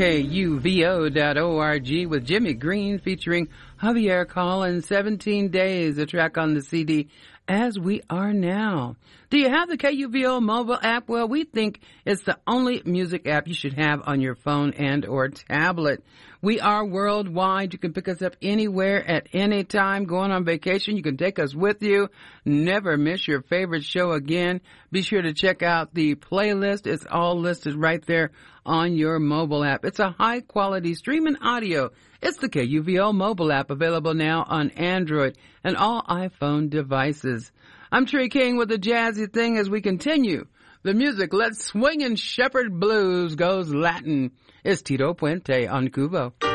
KUVO.org with Jimmy Green featuring Javier Collins, 17 Days, a track on the CD, As We Are Now. Do you have the KUVO mobile app? Well, we think it's the only music app you should have on your phone and or tablet. We are worldwide. You can pick us up anywhere at any time. Going on vacation, you can take us with you. Never miss your favorite show again. Be sure to check out the playlist. It's all listed right there on your mobile app. It's a high-quality streaming audio. It's the KUVO mobile app, available now on Android and all iPhone devices. I'm Tree King with the jazzy thing as we continue the music. Let's swing and shepherd blues goes Latin. It's Tito Puente on Cubo.